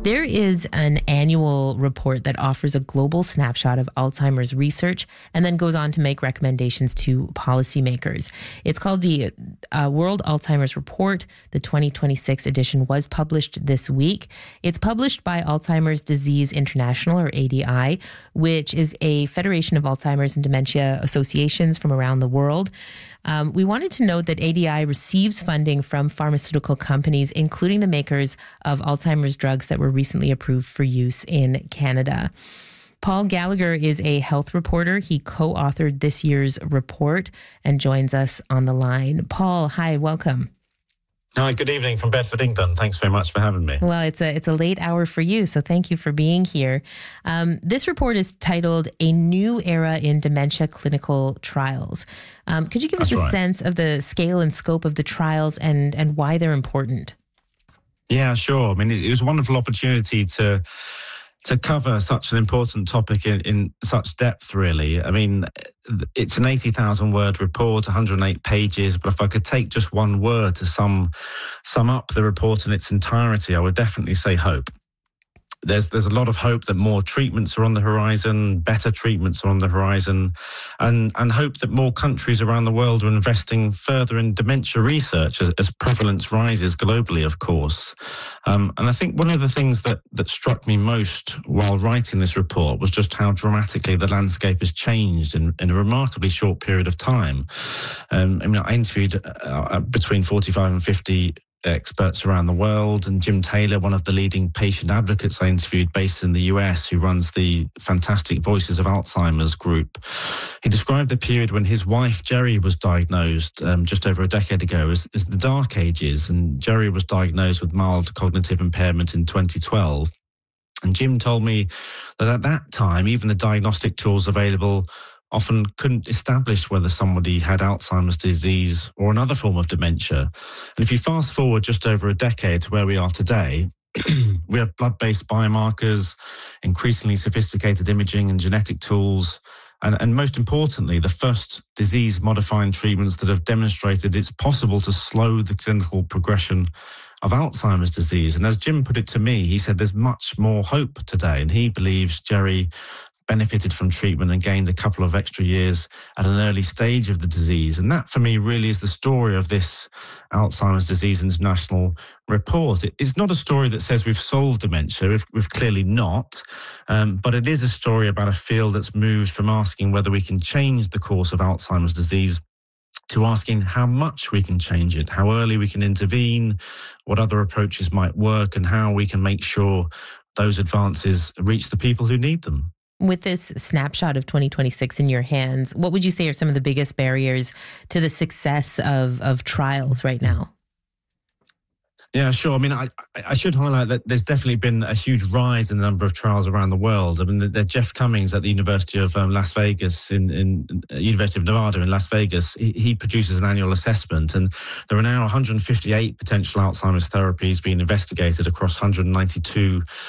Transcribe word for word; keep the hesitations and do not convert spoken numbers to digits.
There is an annual report that offers a global snapshot of Alzheimer's research and then goes on to make recommendations to policymakers. It's called the uh, World Alzheimer's Report. The twenty twenty-six edition was published this week. It's published by Alzheimer's Disease International, or A D I, which is a federation of Alzheimer's and dementia associations from around the world. Um, we wanted to note that A D I receives funding from pharmaceutical companies, including the makers of Alzheimer's drugs that were recently approved for use in Canada. Paul Gallagher is a health reporter. He co-authored this year's report and joins us on the line. Paul, hi, welcome. Hi, good evening from Bedford, England. Thanks very much for having me. Well, it's a it's a late hour for you, so thank you for being here. Um, this report is titled A New Era in Dementia Clinical Trials. Um, could you give That's us a right. sense of the scale and scope of the trials and, and why they're important? Yeah, sure. I mean, it, it was a wonderful opportunity to to cover such an important topic in, in such depth, really. I mean, it's an eighty thousand word report, one hundred eight pages, but if I could take just one word to sum sum up the report in its entirety, I would definitely say hope. There's there's a lot of hope that more treatments are on the horizon, better treatments are on the horizon, and, and hope that more countries around the world are investing further in dementia research as, as prevalence rises globally, of course. Um, and I think one of the things that, that struck me most while writing this report was just how dramatically the landscape has changed in, in a remarkably short period of time. Um, I mean, I interviewed uh, between forty-five and fifty experts around the world, and Jim Taylor, one of the leading patient advocates I interviewed based in the U S, who runs the fantastic Voices of Alzheimer's group. He described the period when his wife Jerry was diagnosed um, just over a decade ago as, as the dark ages, and Jerry was diagnosed with mild cognitive impairment in twenty twelve. And Jim told me that at that time, even the diagnostic tools available often couldn't establish whether somebody had Alzheimer's disease or another form of dementia. And if you fast forward just over a decade to where we are today, we have blood-based biomarkers, increasingly sophisticated imaging and genetic tools, and, and most importantly, the first disease-modifying treatments that have demonstrated it's possible to slow the clinical progression of Alzheimer's disease. And as Jim put it to me, he said there's much more hope today, and he believes Jerry benefited from treatment and gained a couple of extra years at an early stage of the disease. And that, for me, really is the story of this Alzheimer's Disease International report. It's not a story that says we've solved dementia. We've, we've clearly not. Um, but it is a story about a field that's moved from asking whether we can change the course of Alzheimer's disease to asking how much we can change it, how early we can intervene, what other approaches might work, and how we can make sure those advances reach the people who need them. With this snapshot of twenty twenty-six in your hands, what would you say are some of the biggest barriers to the success of, of trials right now? Yeah, sure. I mean, I, I should highlight that there's definitely been a huge rise in the number of trials around the world. I mean, the, the Jeff Cummings at the University of um, Las Vegas, in, in uh, University of Nevada in Las Vegas, he, he produces an annual assessment, and there are now one hundred fifty-eight potential Alzheimer's therapies being investigated across one hundred ninety-two